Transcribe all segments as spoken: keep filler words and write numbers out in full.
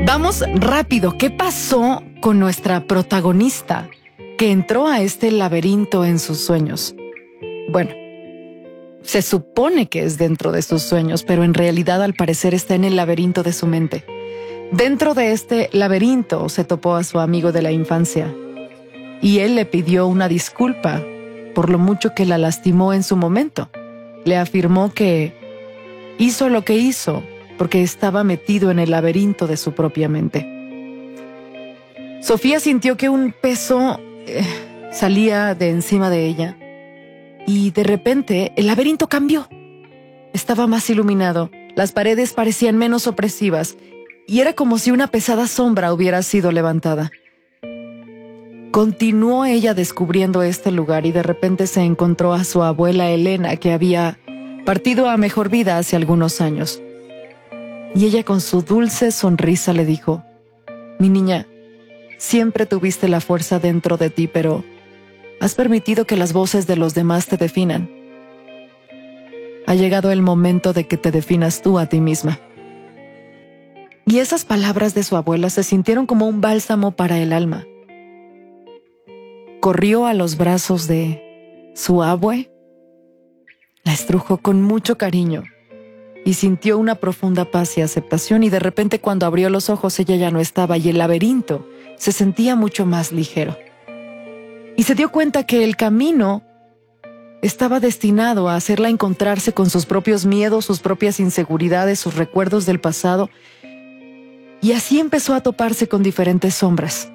Vamos rápido. ¿Qué pasó con nuestra protagonista que entró a este laberinto en sus sueños? Bueno, se supone que es dentro de sus sueños, pero en realidad al parecer está en el laberinto de su mente. Dentro de este laberinto se topó a su amigo de la infancia y él le pidió una disculpa por lo mucho que la lastimó en su momento. Le afirmó que hizo lo que hizo porque estaba metido en el laberinto de su propia mente. Sofía sintió que un peso eh, salía de encima de ella y de repente el laberinto cambió. Estaba más iluminado, las paredes parecían menos opresivas y era como si una pesada sombra hubiera sido levantada. Continuó ella descubriendo este lugar y de repente se encontró a su abuela Elena, que había partido a mejor vida hace algunos años. Y ella con su dulce sonrisa le dijo: mi niña, siempre tuviste la fuerza dentro de ti, pero has permitido que las voces de los demás te definan. Ha llegado el momento de que te definas tú a ti misma. Y esas palabras de su abuela se sintieron como un bálsamo para el alma. Corrió a los brazos de su abue, la estrujó con mucho cariño y sintió una profunda paz y aceptación, y de repente cuando abrió los ojos ella ya no estaba y el laberinto se sentía mucho más ligero. Y se dio cuenta que el camino estaba destinado a hacerla encontrarse con sus propios miedos, sus propias inseguridades, sus recuerdos del pasado, y así empezó a toparse con diferentes sombras.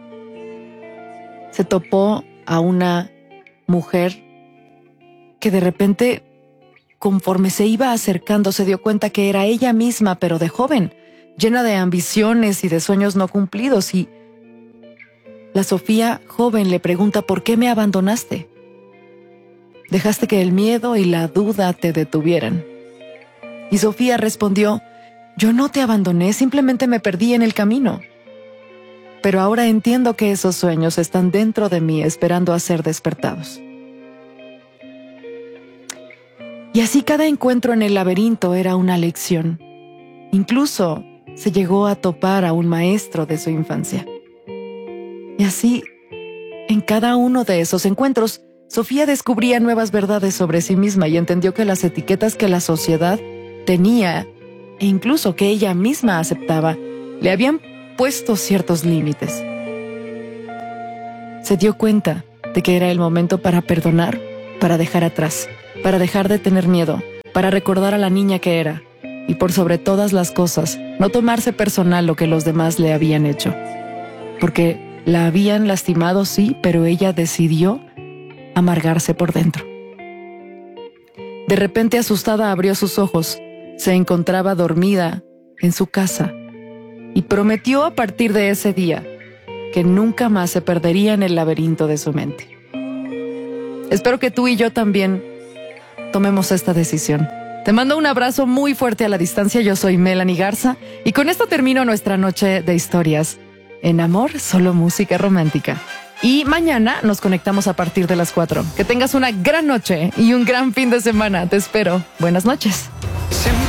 Se topó a una mujer que de repente, conforme se iba acercando, se dio cuenta que era ella misma, pero de joven, llena de ambiciones y de sueños no cumplidos, y la Sofía joven le pregunta: ¿por qué me abandonaste? Dejaste que el miedo y la duda te detuvieran. Y Sofía respondió: yo no te abandoné, simplemente me perdí en el camino. Pero ahora entiendo que esos sueños están dentro de mí esperando a ser despertados. Y así cada encuentro en el laberinto era una lección. Incluso se llegó a topar a un maestro de su infancia. Y así, en cada uno de esos encuentros, Sofía descubría nuevas verdades sobre sí misma y entendió que las etiquetas que la sociedad tenía, e incluso que ella misma aceptaba, le habían puesto ciertos límites. Se dio cuenta de que era el momento para perdonar, para dejar atrás, para dejar de tener miedo, para recordar a la niña que era, y por sobre todas las cosas, no tomarse personal lo que los demás le habían hecho. Porque la habían lastimado, sí, pero ella decidió amargarse por dentro. De repente, asustada, abrió sus ojos. Se encontraba dormida en su casa y prometió a partir de ese día que nunca más se perdería en el laberinto de su mente. Espero que tú y yo también tomemos esta decisión. Te mando un abrazo muy fuerte a la distancia. Yo soy Melanie Garza y con esto termino nuestra noche de historias en Amor, Solo Música Romántica. Y mañana nos conectamos a partir de las cuatro. Que tengas una gran noche y un gran fin de semana. Te espero. Buenas noches.